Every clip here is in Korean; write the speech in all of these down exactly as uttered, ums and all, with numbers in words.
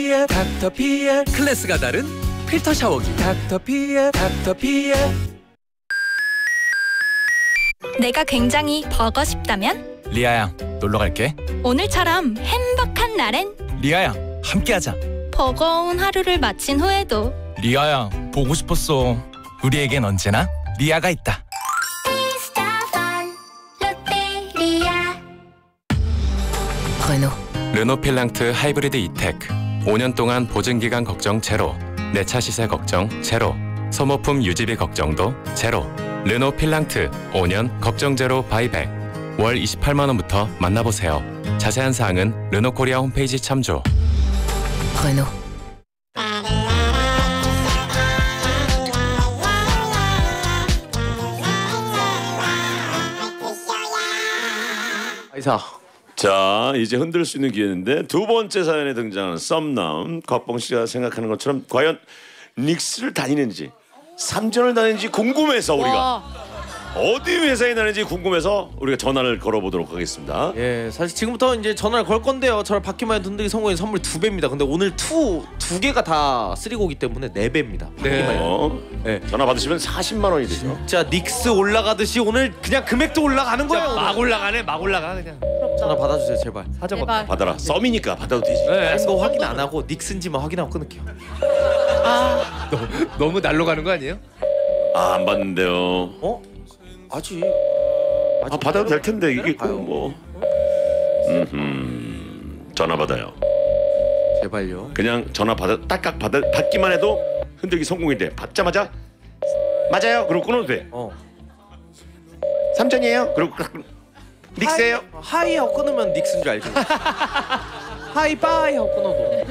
닥터피엘 클래스가 다른 필터 샤워기 닥터피엘 닥터피엘. 내가 굉장히 버거 싶다면 리아양 놀러 갈게. 오늘처럼 행복한 날엔 리아양 함께하자. 버거운 하루를 마친 후에도 리아양 보고 싶었어. 우리에겐 언제나 리아가 있다. 르노 르노필랑트 하이브리드 이테크 오 년 동안 보증기간 걱정 제로, 내차 시세 걱정 제로, 소모품 유지비 걱정도 제로. 르노필랑트 오 년 걱정 제로 바이백 월 이십팔만 원부터 만나보세요. 자세한 사항은 르노코리아 홈페이지 참조. 르노 이사. 자, 이제 흔들 수 있는 기회인데 두 번째 사연에 등장하는 썸남 곽봉 씨가 생각하는 것처럼 과연 닉스를 다니는지 삼전을 다니는지 궁금해서 우리가 와. 어디 회사에 다니는지 궁금해서 우리가 전화를 걸어보도록 하겠습니다. 예, 사실 지금부터 이제 전화를 걸 건데요. 저를 받기만 해도 흔들기 성공인 선물 두 배입니다. 근데 오늘 투 두 개가 다 쓰리고기 때문에 네 배입니다. 네. 어, 네. 전화 받으시면 사십만 원이 되죠. 진짜 닉스 올라가듯이 오늘 그냥 금액도 올라가는 거예요. 막 올라가네, 막 올라가 그냥. 전화 받아주세요, 제발. 사정 제발. 받아라. 썸이니까 받아도 되지. 네, 거 확인 안 하고 닉스인지만 확인하고 끊을게요. 아, 너무 날로 가는 거 아니에요? 아, 안 받는데요. 어? 아직. 아, 받아도 될 텐데 이게 꼭 뭐. 음, 전화 받아요. 제발요. 그냥 전화 받아 딱딱 받아 받기만 해도 흔들기 성공이 돼. 받자마자 맞아요. 그리고 끊어도 돼. 어. 삼전이에요. 그리고 딱 끊- 닉스예요. 하이, 하이 하고 끊으면 닉스인 줄 알죠. 하이 바이 하고 끊어도.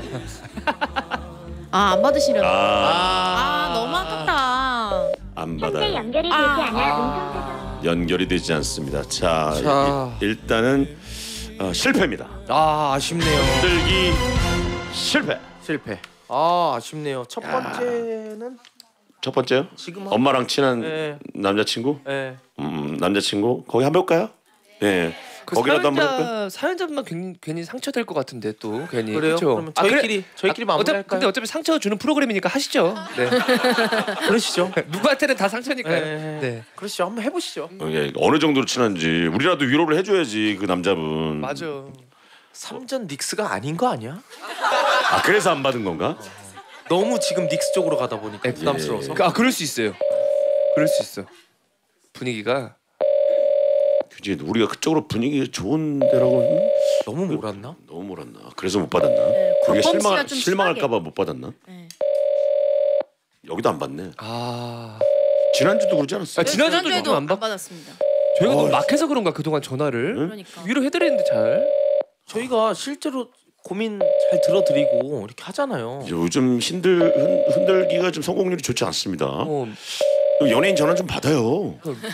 아, 안 받으시려나? 아, 아, 너무 아깝다. 안 받아요. 연결이 되지 아. 않아. 연결이 되지 않습니다. 자, 자. 일, 일단은 어, 실패입니다. 아, 아쉽네요. 흔들기 실패. 실패. 아, 아쉽네요. 첫 번째는 첫 번째요? 지금 엄마랑 친한 네. 남자친구? 예. 음, 남자친구 거기 한번 볼까요? 네. 그 거기라도 한번 볼까요? 사연자 사연자분만 괜히, 괜히 상처될 것 같은데 또 괜히. 그래요? 그쵸? 그러면 저희끼리 저희끼리 아, 어차피, 마무리할까요? 근데 어차피 상처 주는 프로그램이니까 하시죠. 네. 그러시죠. 누구한테는 다 상처니까요. 네. 네. 그러시죠. 한번 해보시죠. 어, 예, 어느 정도로 친한지 우리라도 위로를 해줘야지 그 남자분. 맞아. 삼전 닉스가 아닌 거 아니야? 아, 그래서 안 받은 건가? 너무 지금 닉스 쪽으로 가다 보니까 부담스러워서. 아 그럴 수 있어요. 그럴 수 있어. 분위기가. 그지 우리가 그쪽으로 분위기 좋은 데라고 너무 몰았나? 너무 몰았나? 그래서 못 받았나? 네, 우리가 곽범 실망 씨가 좀 실망할까봐 못 받았나? 네. 여기도 안 받네. 아. 지난주도 그러지 않았어? 아, 지난주도 지난주에도 좀 안 안 받. 받았습니다. 저희가 너무 어이. 막해서 그런가 그동안 전화를 그러니까. 위로해드리는데 잘. 저희가 실제로 고민 잘 들어드리고 이렇게 하잖아요. 요즘 힘들 흔, 흔들기가 좀 성공률이 좋지 않습니다. 어, 연예인 전화 좀 받아요.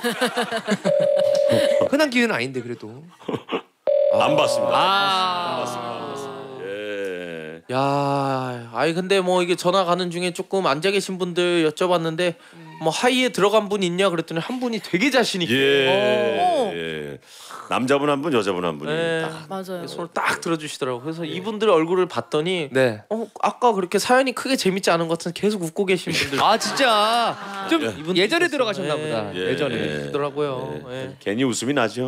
흔한 기회는 아닌데 그래도. 안 받습니다. 아. 예. 야, 아이 근데 뭐 이게 전화 가는 중에 조금 앉아 계신 분들 여쭤봤는데 뭐 하이에 들어간 분 있냐 그랬더니 한 분이 되게 자신 있게. 예. 예. 남자분 한 분, 여자분 한 분이 네. 딱 맞아요. 손을 딱 들어주시더라고. 그래서 이분들 얼굴을 봤더니 네. 어 아까 그렇게 사연이 크게 재밌지 않은 것 같은 계속 웃고 계신 분들. 아 진짜 좀 이분들 예전에 있었어요. 들어가셨나 예. 보다. 예. 예전에 계시더라고요. 예. 예. 괜히 웃음이 나죠.